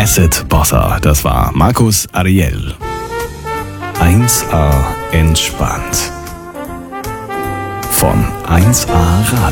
Acid Bossa, das war Markus Ariel. 1A entspannt. Von 1A Radio.